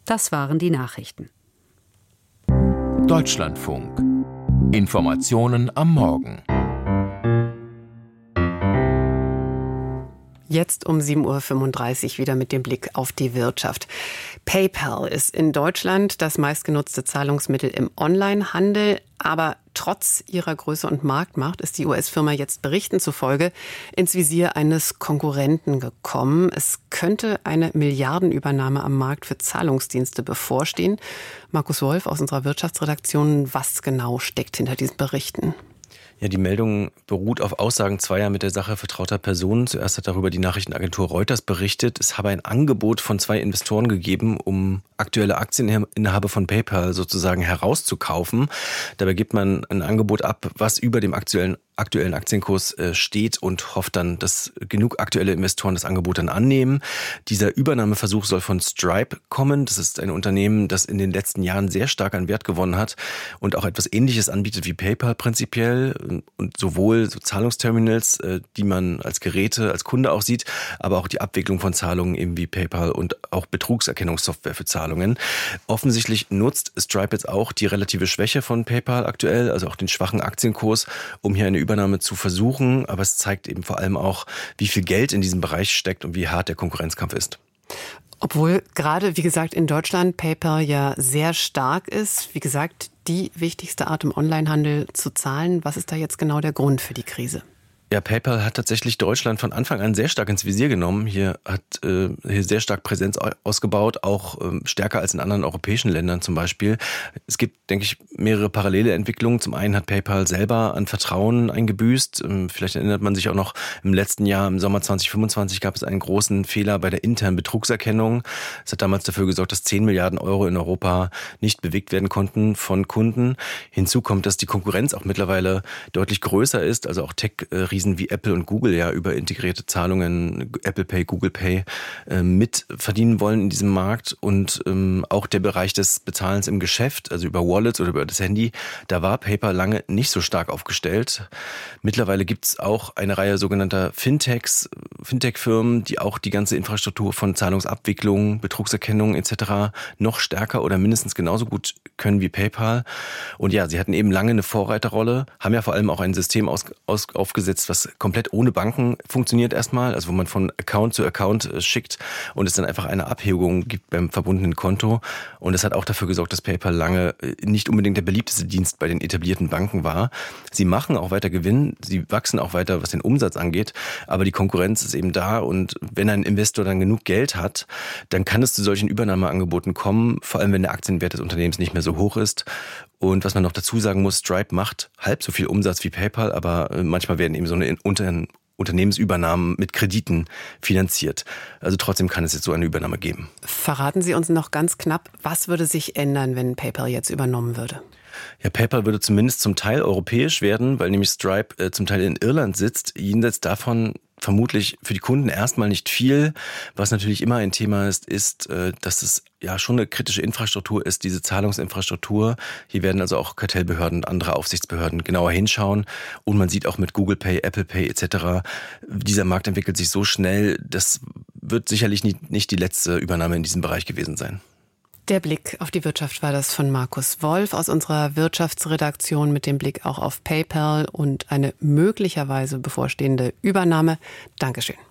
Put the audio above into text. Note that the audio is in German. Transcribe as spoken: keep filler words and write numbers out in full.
Das waren die Nachrichten. Deutschlandfunk. Informationen am Morgen. Jetzt um sieben Uhr fünfunddreißig wieder mit dem Blick auf die Wirtschaft. PayPal ist in Deutschland das meistgenutzte Zahlungsmittel im Onlinehandel. Aber trotz ihrer Größe und Marktmacht ist die U S-Firma jetzt Berichten zufolge ins Visier eines Konkurrenten gekommen. Es könnte eine Milliardenübernahme am Markt für Zahlungsdienste bevorstehen. Markus Wolf aus unserer Wirtschaftsredaktion, was genau steckt hinter diesen Berichten? Ja, die Meldung beruht auf Aussagen zweier mit der Sache vertrauter Personen. Zuerst hat darüber die Nachrichtenagentur Reuters berichtet. Es habe ein Angebot von zwei Investoren gegeben, um aktuelle Aktieninhabe von PayPal sozusagen herauszukaufen. Dabei gibt man ein Angebot ab, was über dem aktuellen aktuellen Aktienkurs steht und hofft dann, dass genug aktuelle Investoren das Angebot dann annehmen. Dieser Übernahmeversuch soll von Stripe kommen. Das ist ein Unternehmen, das in den letzten Jahren sehr stark an Wert gewonnen hat und auch etwas Ähnliches anbietet wie PayPal prinzipiell. Und sowohl so Zahlungsterminals, die man als Geräte, als Kunde auch sieht, aber auch die Abwicklung von Zahlungen eben wie PayPal und auch Betrugserkennungssoftware für Zahlungen. Offensichtlich nutzt Stripe jetzt auch die relative Schwäche von PayPal aktuell, also auch den schwachen Aktienkurs, um hier eine Übernahme zu versuchen. Aber es zeigt eben vor allem auch, wie viel Geld in diesem Bereich steckt und wie hart der Konkurrenzkampf ist. Obwohl gerade, wie gesagt, in Deutschland PayPal ja sehr stark ist. Wie gesagt, die wichtigste Art im Onlinehandel zu zahlen. Was ist da jetzt genau der Grund für die Krise? Ja, PayPal hat tatsächlich Deutschland von Anfang an sehr stark ins Visier genommen. Hier hat äh, hier sehr stark Präsenz ausgebaut, auch ähm, stärker als in anderen europäischen Ländern zum Beispiel. Es gibt, denke ich, mehrere parallele Entwicklungen. Zum einen hat PayPal selber an Vertrauen eingebüßt. Ähm, vielleicht erinnert man sich auch noch, im letzten Jahr, im Sommer zwanzig fünfundzwanzig, gab es einen großen Fehler bei der internen Betrugserkennung. Das hat damals dafür gesorgt, dass zehn Milliarden Euro in Europa nicht bewegt werden konnten von Kunden. Hinzu kommt, dass die Konkurrenz auch mittlerweile deutlich größer ist, also auch Tech äh, Riesen wie Apple und Google ja über integrierte Zahlungen, Apple Pay, Google Pay, äh, mit verdienen wollen in diesem Markt. Und ähm, auch der Bereich des Bezahlens im Geschäft, also über Wallets oder über das Handy, da war PayPal lange nicht so stark aufgestellt. Mittlerweile gibt es auch eine Reihe sogenannter Fintechs, Fintech-Firmen, die auch die ganze Infrastruktur von Zahlungsabwicklung, Betrugserkennung et cetera noch stärker oder mindestens genauso gut können wie PayPal. Und ja, sie hatten eben lange eine Vorreiterrolle, haben ja vor allem auch ein System aus, aus, aufgesetzt, was komplett ohne Banken funktioniert erstmal, also wo man von Account zu Account schickt und es dann einfach eine Abhebung gibt beim verbundenen Konto. Und es hat auch dafür gesorgt, dass PayPal lange nicht unbedingt der beliebteste Dienst bei den etablierten Banken war. Sie machen auch weiter Gewinn, sie wachsen auch weiter, was den Umsatz angeht, aber die Konkurrenz ist eben da und wenn ein Investor dann genug Geld hat, dann kann es zu solchen Übernahmeangeboten kommen, vor allem wenn der Aktienwert des Unternehmens nicht mehr so hoch ist. Und was man noch dazu sagen muss, Stripe macht halb so viel Umsatz wie PayPal, aber manchmal werden eben so eine Unter- Unternehmensübernahmen mit Krediten finanziert. Also trotzdem kann es jetzt so eine Übernahme geben. Verraten Sie uns noch ganz knapp, was würde sich ändern, wenn PayPal jetzt übernommen würde? Ja, PayPal würde zumindest zum Teil europäisch werden, weil nämlich Stripe äh, zum Teil in Irland sitzt. Jenseits davon vermutlich für die Kunden erstmal nicht viel. Was natürlich immer ein Thema ist, ist, äh, dass es ja schon eine kritische Infrastruktur ist, diese Zahlungsinfrastruktur. Hier werden also auch Kartellbehörden und andere Aufsichtsbehörden genauer hinschauen. Und man sieht auch mit Google Pay, Apple Pay et cetera, dieser Markt entwickelt sich so schnell, das wird sicherlich nicht, nicht die letzte Übernahme in diesem Bereich gewesen sein. Der Blick auf die Wirtschaft war das von Markus Wolf aus unserer Wirtschaftsredaktion mit dem Blick auch auf PayPal und eine möglicherweise bevorstehende Übernahme. Dankeschön.